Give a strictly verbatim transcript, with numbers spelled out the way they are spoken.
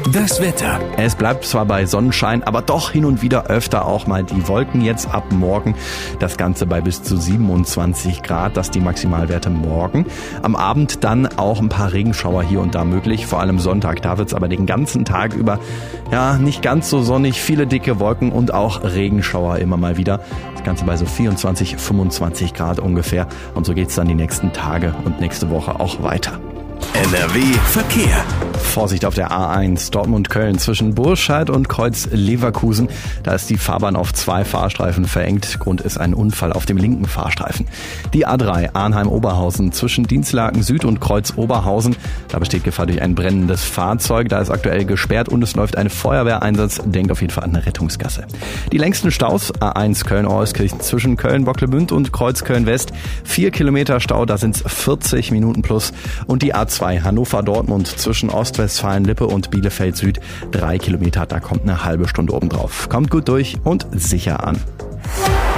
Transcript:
Das Wetter. Es bleibt zwar bei Sonnenschein, aber doch hin und wieder öfter auch mal die Wolken. Jetzt ab morgen das Ganze bei bis zu siebenundzwanzig Grad, das die Maximalwerte morgen. Am Abend dann auch ein paar Regenschauer hier und da möglich, vor allem Sonntag. Da wird es aber den ganzen Tag über ja nicht ganz so sonnig, viele dicke Wolken und auch Regenschauer immer mal wieder. Das Ganze bei so vierundzwanzig, fünfundzwanzig Grad ungefähr. Und so geht's dann die nächsten Tage und nächste Woche auch weiter. N R W Verkehr. Vorsicht auf der A eins Dortmund-Köln zwischen Burscheid und Kreuz Leverkusen. Da ist die Fahrbahn auf zwei Fahrstreifen verengt. Grund ist ein Unfall auf dem linken Fahrstreifen. Die A drei Arnheim-Oberhausen zwischen Dienstlaken Süd und Kreuz Oberhausen. Da besteht Gefahr durch ein brennendes Fahrzeug. Da ist aktuell gesperrt und es läuft ein Feuerwehreinsatz. Denkt auf jeden Fall an eine Rettungsgasse. Die längsten Staus A eins Köln-Euskirchen zwischen Köln-Bocklemünd und Kreuz Köln-West. Vier Kilometer Stau, da sind es vierzig Minuten plus. Und die A zwei Hannover-Dortmund zwischen Ostwestfalen-Lippe und Bielefeld Süd. Drei Kilometer, da kommt eine halbe Stunde obendrauf. Kommt gut durch und sicher an.